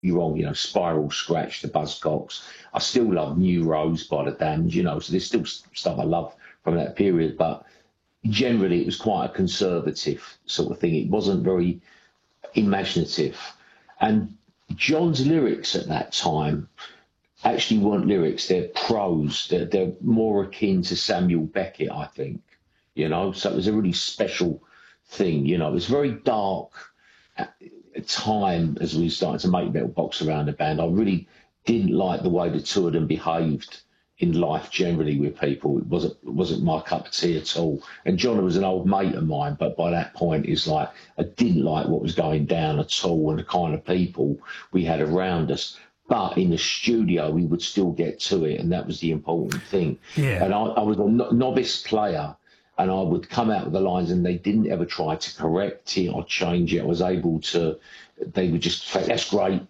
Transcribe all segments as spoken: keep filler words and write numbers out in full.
you wrong, you know, Spiral, Scratch, the Buzzcocks. I still love New Rose by the Damned, you know, so there's still stuff I love from that period, but generally it was quite a conservative sort of thing. It wasn't very imaginative. And John's lyrics at that time actually weren't lyrics, they're prose. They're, they're more akin to Samuel Beckett, I think, you know, so it was a really special thing, you know. It was very dark at a time as we started to make Metal Box around the band. I really didn't like the way the two of them behaved in life generally with people. It wasn't it wasn't my cup of tea at all. And John was an old mate of mine, but by that point it's like I didn't like what was going down at all and the kind of people we had around us. But in the studio we would still get to it, and that was the important thing. Yeah. And I, I was a no- novice player, and I would come out with the lines and they didn't ever try to correct it or change it. I was able to, they would just say, that's great,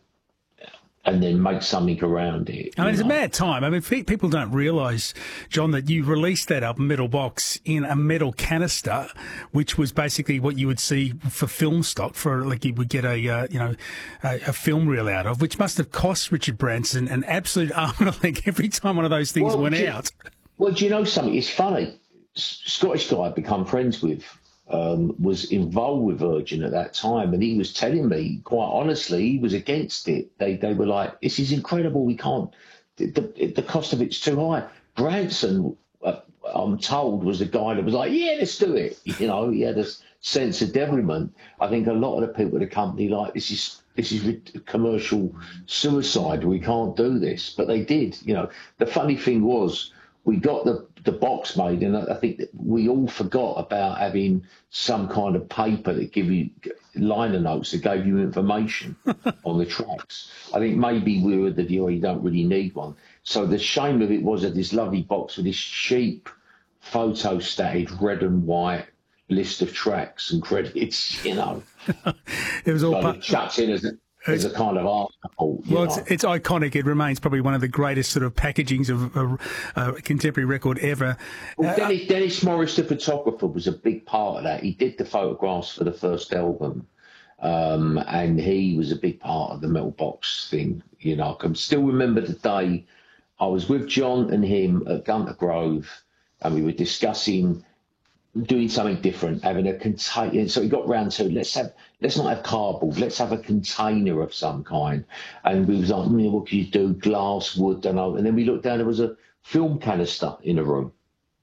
and then make something around it. I mean, it's know? a mad time. I mean, people don't realise, John, that you released that album, Metal Box, in a metal canister, which was basically what you would see for film stock, for like you would get a, uh, you know, a, a film reel out of, which must have cost Richard Branson an absolute arm and a leg every time one of those things well, went do, out. Well, do you know something? It's funny. Scottish guy I'd become friends with um, was involved with Virgin at that time, and he was telling me quite honestly he was against it. They they were like, "This is incredible. We can't. The, the, the cost of it's too high." Branson, uh, I'm told, was the guy that was like, "Yeah, let's do it." You know, he had a sense of devilment. I think a lot of the people at the company like this is this is commercial suicide. We can't do this, but they did. You know, the funny thing was, we got the, the box made, and I think that we all forgot about having some kind of paper that give you liner notes that gave you information on the tracks. I think maybe we were the view you don't really need one. So the shame of it was that this lovely box with this cheap photo-stated red and white list of tracks and credits, you know. It was all so part- chucked in as a, as a kind of art couple. Well, it's, it's iconic. It remains probably one of the greatest sort of packagings of a, a contemporary record ever. Well, Uh, Dennis, Dennis Morris, the photographer, was a big part of that. He did the photographs for the first album, um, and he was a big part of the Metal Box thing. You know, I can still remember the day I was with John and him at Gunter Grove, and we were discussing doing something different, having a container. So we got round to let's have let's not have cardboard, let's have a container of some kind. And we was like, mm, what can you do? Glass, wood, don't know. And then we looked down, there was a film canister in the room.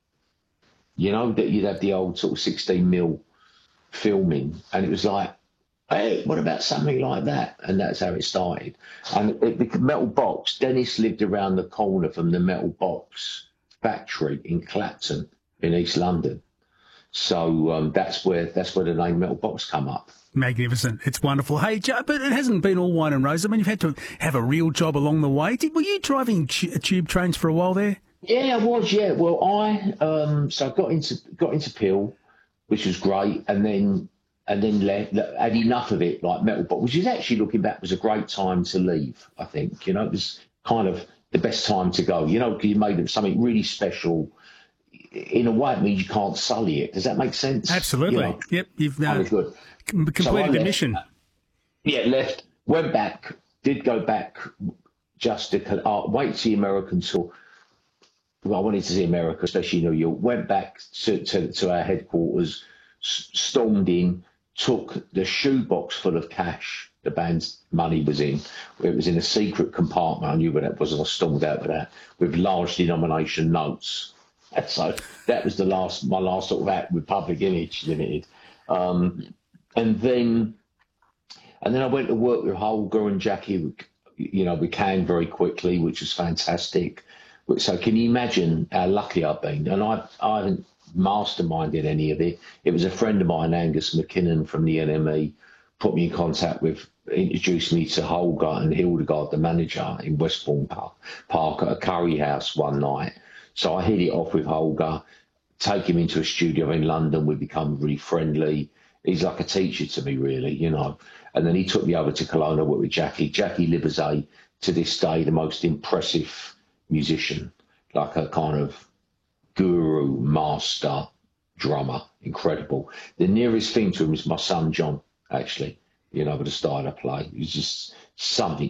You know, that you'd have the old sort of sixteen mil filming, and it was like, hey, what about something like that? And that's how it started. And it, the Metal Box, Dennis lived around the corner from the Metal Box factory in Clapton in East London. So um, that's where that's where the name Metal Box come up. Magnificent. It's wonderful. Hey, Joe, but it hasn't been all wine and roses. I mean, you've had to have a real job along the way. Did, were you driving t- tube trains for a while there? Yeah, I was, yeah. Well, I um, so I got into got into Peel, which was great, and then and then left, had enough of it, like Metal Box, which is actually, looking back, was a great time to leave, I think. You know, it was kind of the best time to go, you know, because you made something really special. In a way, it means you can't sully it. Does that make sense? Absolutely. You know, yep. You've uh, good. com- completed so the mission. Yeah, left, went back, did go back just to uh, wait to see American tour. Well, I wanted to see America, especially New York. Went back to, to, to our headquarters, s- stormed in, took the shoebox full of cash the band's money was in. It was in a secret compartment. I knew where that was, and I stormed out with that, with large denomination notes. So that was the last, my last sort of act with Public Image Limited. Um, and then, and then I went to work with Holger and Jackie. You know, we came very quickly, which was fantastic. So can you imagine how lucky I've been? And I, I haven't masterminded any of it. It was a friend of mine, Angus McKinnon from the N M E, put me in contact with, introduced me to Holger and Hildegard, the manager in Westbourne Park, Park at a curry house one night. So I hit it off with Holger, take him into a studio in London. We become really friendly. He's like a teacher to me, really, you know. And then he took me over to Cologne. I worked with Jackie. Jackie Liverzay, to this day, the most impressive musician, like a kind of guru, master, drummer, incredible. The nearest thing to him is my son, John, actually, you know, with the style I play. He's just something